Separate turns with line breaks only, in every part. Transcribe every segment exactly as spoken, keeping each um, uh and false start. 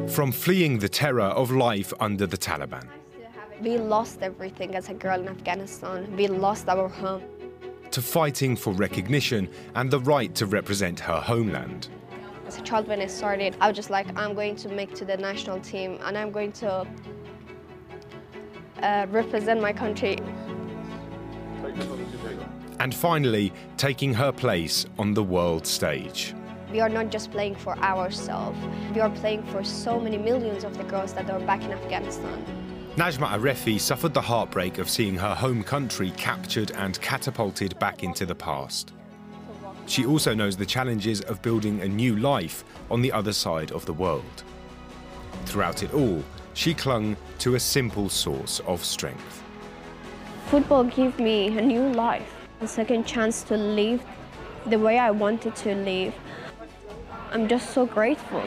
From fleeing the terror of life under the Taliban,
we lost everything as a girl in Afghanistan. We lost our home.
To fighting for recognition and the right to represent her homeland.
As a child, when I started, I was just like, I'm going to make to the national team and I'm going to uh, represent my country.
And finally, taking her place on the world stage.
We are not just playing for ourselves. We are playing for so many millions of the girls that are back in Afghanistan.
Najma Arefi suffered the heartbreak of seeing her home country captured and catapulted back into the past. She also knows the challenges of building a new life on the other side of the world. Throughout it all, she clung to a simple source of strength.
Football gave me a new life, a second chance to live the way I wanted to live. I'm just so grateful.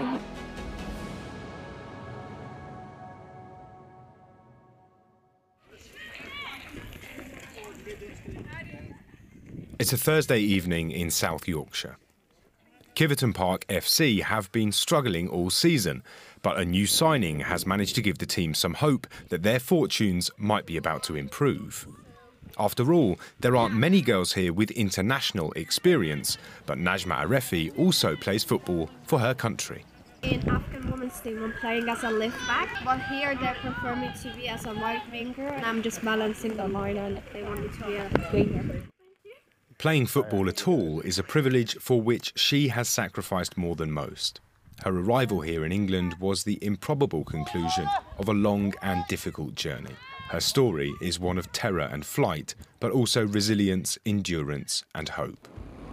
It's a Thursday evening in South Yorkshire. Kiveton Park F C have been struggling all season, but a new signing has managed to give the team some hope that their fortunes might be about to improve. After all, there aren't many girls here with international experience, but Najma Arefi also plays football for her country.
In Afghan women's team, I'm playing as a left back, but here they prefer me to be as a right winger, and I'm just balancing the line, and they want me to be a winger.
Playing football at all is a privilege for which she has sacrificed more than most. Her arrival here in England was the improbable conclusion of a long and difficult journey. Her story is one of terror and flight, but also resilience, endurance and hope.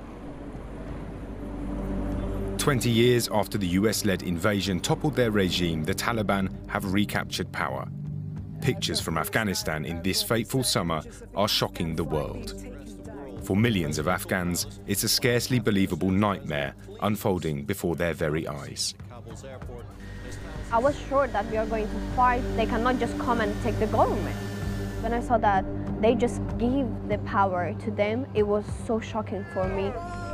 Twenty years after the U S-led invasion toppled their regime, the Taliban have recaptured power. Pictures from Afghanistan in this fateful summer are shocking the world. For millions of Afghans, it's a scarcely believable nightmare unfolding before their very eyes.
I was sure that we are going to fight. They cannot just come and take the government. When I saw that they just give the power to them, it was so shocking for me.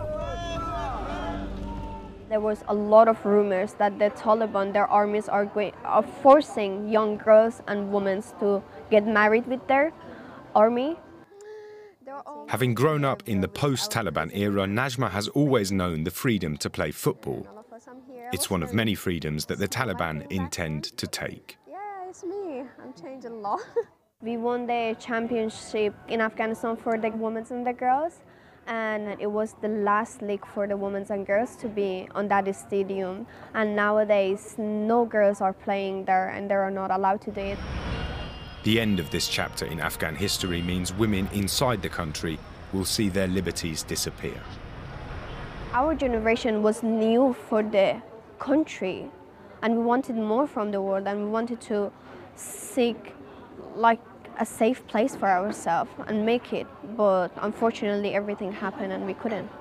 There was a lot of rumors that the Taliban, their armies are, going, are forcing young girls and women to get married with their army.
Having grown up in the post-Taliban era, Najma has always known the freedom to play football. It's one of many freedoms that the Taliban intend to take.
Yeah, it's me. I'm changing a lot. We won the championship in Afghanistan for the women and the girls, and it was the last league for the women and girls to be on that stadium. And nowadays, no girls are playing there, and they are not allowed to do it.
The end of this chapter in Afghan history means women inside the country will see their liberties disappear.
Our generation was new for the country, and we wanted more from the world, and we wanted to seek like a safe place for ourselves and make it, but unfortunately everything happened and we couldn't.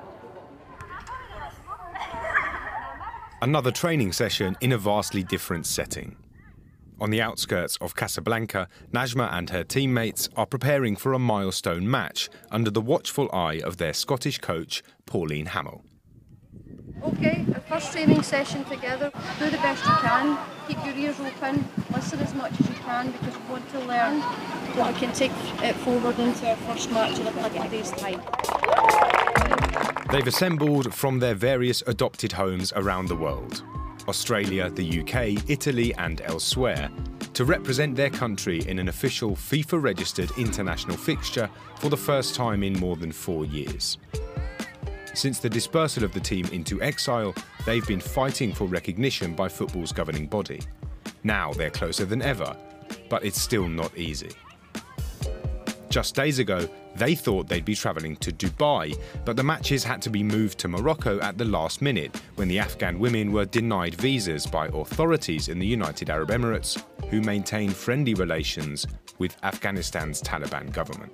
Another training session in a vastly different setting. On the outskirts of Casablanca, Najma and her teammates are preparing for a milestone match under the watchful eye of their Scottish coach, Pauline Hamill.
OK, our first training session together. Do the best you can, keep your ears open, listen as much as you can because we want to learn what we can take it forward into our first match in a couple of days' time.
They've assembled from their various adopted homes around the world. Australia, the U K, Italy and elsewhere, to represent their country in an official FIFA-registered international fixture for the first time in more than four years. Since the dispersal of the team into exile, they've been fighting for recognition by football's governing body. Now they're closer than ever, but it's still not easy. Just days ago, they thought they'd be travelling to Dubai, but the matches had to be moved to Morocco at the last minute when the Afghan women were denied visas by authorities in the United Arab Emirates, who maintain friendly relations with Afghanistan's Taliban government.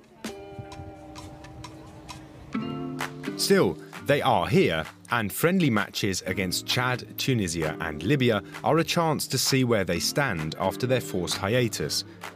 Still, they are here, and friendly matches against Chad, Tunisia and Libya are a chance to see where they stand after their forced hiatus